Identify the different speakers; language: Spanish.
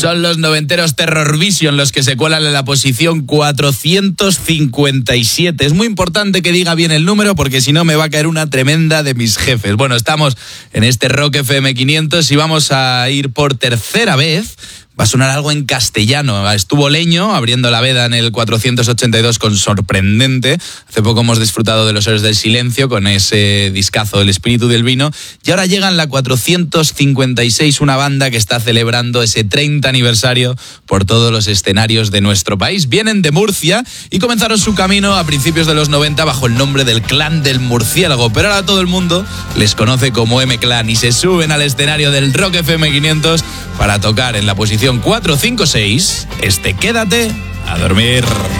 Speaker 1: Son los noventeros Terror Vision los que se cuelan en la posición 457. Es muy importante que diga bien el número porque si no me va a caer una tremenda de mis jefes. Bueno, estamos en este Rock FM 500 y vamos a ir por tercera vez. Va a sonar algo en castellano. Estuvo Leño abriendo la veda en el 482 con Sorprendente. Hace poco hemos disfrutado de Los Héroes del Silencio con ese discazo El Espíritu del Vino. Y ahora llega en la 456 una banda que está celebrando ese 30 aniversario por todos los escenarios de nuestro país. Vienen de Murcia y comenzaron su camino a principios de los 90 bajo el nombre del Clan del Murciélago. Pero ahora todo el mundo les conoce como M-Clan y se suben al escenario del Rock FM 500 para tocar en la posición 456, Quédate a dormir.